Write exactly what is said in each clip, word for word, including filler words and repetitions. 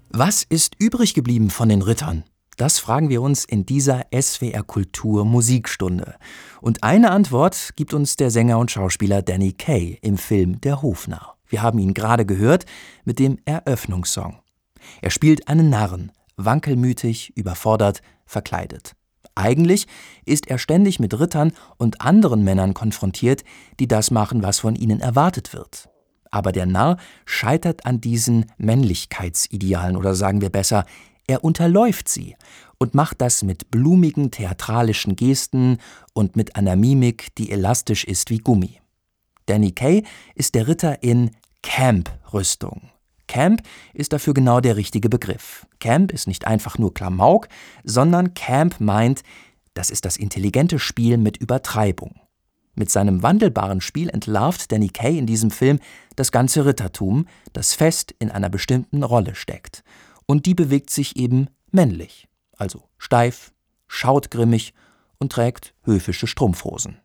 Was ist übrig geblieben von den Rittern? Das fragen wir uns in dieser S W R Kultur Musikstunde. Und eine Antwort gibt uns der Sänger und Schauspieler Danny Kaye im Film Der Hofnarr. Wir haben ihn gerade gehört mit dem Eröffnungssong. Er spielt einen Narren, wankelmütig, überfordert, verkleidet. Eigentlich ist er ständig mit Rittern und anderen Männern konfrontiert, die das machen, was von ihnen erwartet wird. Aber der Narr scheitert an diesen Männlichkeitsidealen, oder sagen wir besser, er unterläuft sie und macht das mit blumigen theatralischen Gesten und mit einer Mimik, die elastisch ist wie Gummi. Danny Kaye ist der Ritter in Camp-Rüstung. Camp ist dafür genau der richtige Begriff. Camp ist nicht einfach nur Klamauk, sondern Camp meint, das ist das intelligente Spiel mit Übertreibung. Mit seinem wandelbaren Spiel entlarvt Danny Kaye in diesem Film das ganze Rittertum, das fest in einer bestimmten Rolle steckt. Und die bewegt sich eben männlich, also steif, schaut grimmig und trägt höfische Strumpfhosen.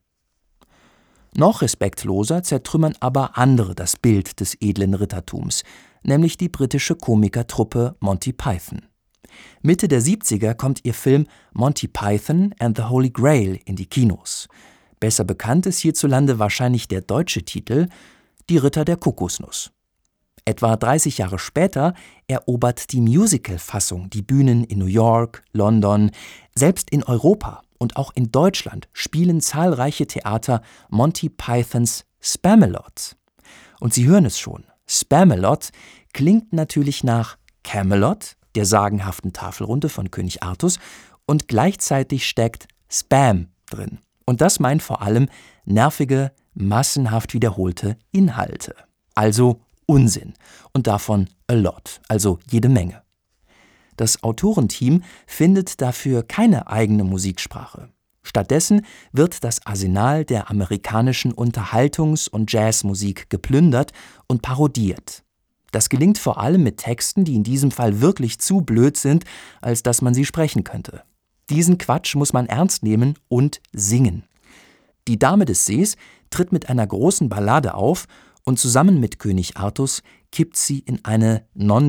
Noch respektloser zertrümmern aber andere das Bild des edlen Rittertums, nämlich die britische Komikertruppe Monty Python. Mitte der siebziger kommt ihr Film Monty Python and the Holy Grail in die Kinos. Besser bekannt ist hierzulande wahrscheinlich der deutsche Titel Die Ritter der Kokosnuss. Etwa dreißig Jahre später erobert die Musical-Fassung die Bühnen in New York, London, selbst in Europa und auch in Deutschland spielen zahlreiche Theater Monty Pythons Spamalot. Und Sie hören es schon, Spamalot klingt natürlich nach Camelot, der sagenhaften Tafelrunde von König Artus, und gleichzeitig steckt Spam drin. Und das meint vor allem nervige, massenhaft wiederholte Inhalte. Also Unsinn. Und davon a lot, also jede Menge. Das Autorenteam findet dafür keine eigene Musiksprache. Stattdessen wird das Arsenal der amerikanischen Unterhaltungs- und Jazzmusik geplündert und parodiert. Das gelingt vor allem mit Texten, die in diesem Fall wirklich zu blöd sind, als dass man sie sprechen könnte. Diesen Quatsch muss man ernst nehmen und singen. Die Dame des Sees tritt mit einer großen Ballade auf und zusammen mit König Artus kippt sie in eine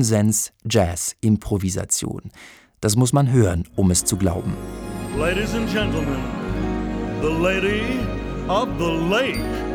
Nonsens-Jazz-Improvisation. Das muss man hören, um es zu glauben. Ladies and Gentlemen, the Lady of the Lake.